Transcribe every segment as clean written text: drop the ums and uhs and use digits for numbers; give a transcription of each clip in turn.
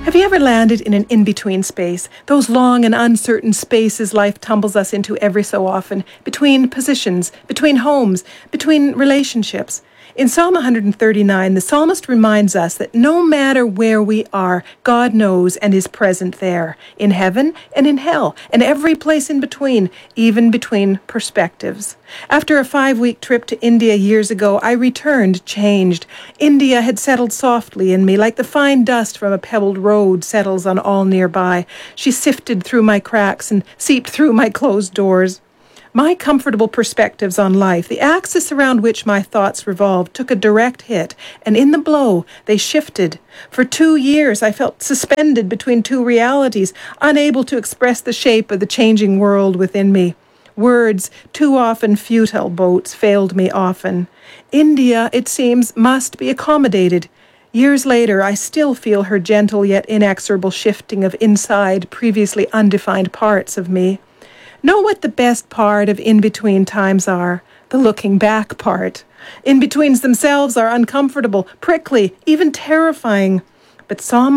Have you ever landed in an in-between space? Those long and uncertain spaces life tumbles us into every so often, between positions, between homes, between relationships. In Psalm 139, the psalmist reminds us that no matter where we are, God knows and is present there, in heaven and in hell, and every place in between, even between perspectives. After a 5-week trip to India years ago, I returned changed. India had settled softly in me, like the fine dust from a pebbled road settles on all nearby. She sifted through my cracks and seeped through my closed doors. My comfortable perspectives on life, the axis around which my thoughts revolved, took a direct hit, and in the blow, they shifted. For 2 years, I felt suspended between two realities, unable to express the shape of the changing world within me. Words, too often futile boats, failed me often. India, it seems, must be accommodated. Years later, I still feel her gentle yet inexorable shifting of inside, previously undefined parts of me. Know what the best part of in-between times are? The looking back part. In-betweens themselves are uncomfortable, prickly, even terrifying. But Psalm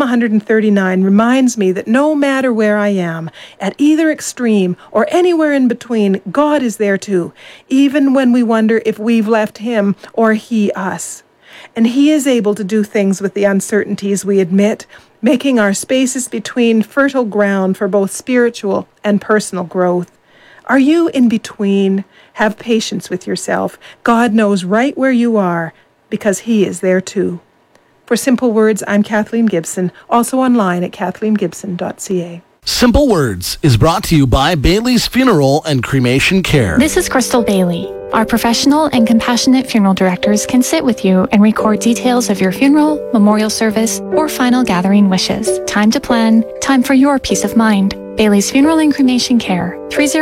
139 reminds me that no matter where I am, at either extreme or anywhere in between, God is there too, even when we wonder if we've left Him or He us. And He is able to do things with the uncertainties we admit, making our spaces between fertile ground for both spiritual and personal growth. Are you in between? Have patience with yourself. God knows right where you are because He is there too. For Simple Words, I'm Kathleen Gibson, also online at kathleengibson.ca. Simple Words is brought to you by Bailey's Funeral and Cremation Care. This is Crystal Bailey. Our professional and compassionate funeral directors can sit with you and record details of your funeral, memorial service, or final gathering wishes. Time to plan, time for your peace of mind. Bailey's Funeral and Cremation Care,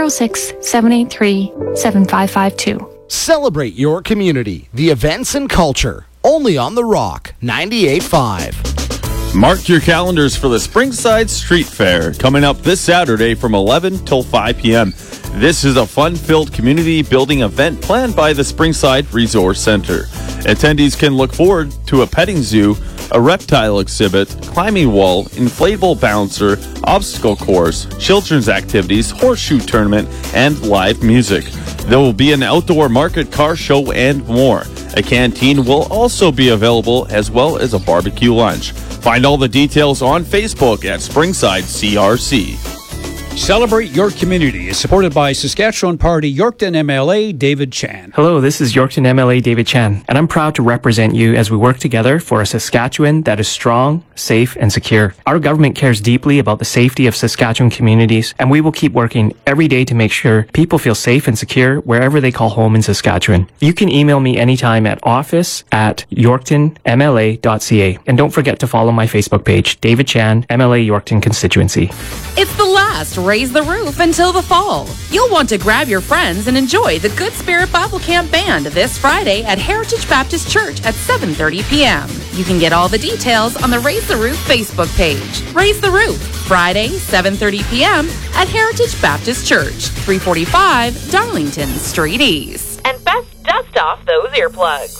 306-783-7552. Celebrate your community, the events and culture, only on The Rock 98.5. Mark your calendars for the Springside Street Fair coming up this Saturday from 11 till 5 p.m. This is a fun-filled community building event planned by the Springside Resource Center. Attendees can look forward to a petting zoo, a reptile exhibit, climbing wall, inflatable bouncer, obstacle course, children's activities, horseshoe tournament, and live music. There will be an outdoor market, car show, and more. A canteen will also be available, as well as a barbecue lunch. Find all the details on Facebook at Springside CRC. Celebrate Your Community is supported by Saskatchewan Party Yorkton MLA David Chan. Hello, this is Yorkton MLA David Chan, and I'm proud to represent you as we work together for a Saskatchewan that is strong, safe, and secure. Our government cares deeply about the safety of Saskatchewan communities, and we will keep working every day to make sure people feel safe and secure wherever they call home in Saskatchewan. You can email me anytime at office@yorktonmla.ca. And don't forget to follow my Facebook page, David Chan, MLA Yorkton Constituency. It's the last Raise the Roof until the fall. You'll want to grab your friends and enjoy the Good Spirit Bible Camp Band this Friday at Heritage Baptist Church at 7:30 p.m. You can get all the details on the Raise the Roof Facebook page. Raise the Roof, Friday, 7:30 p.m. at Heritage Baptist Church, 345 Darlington Street East. And best dust off those earplugs.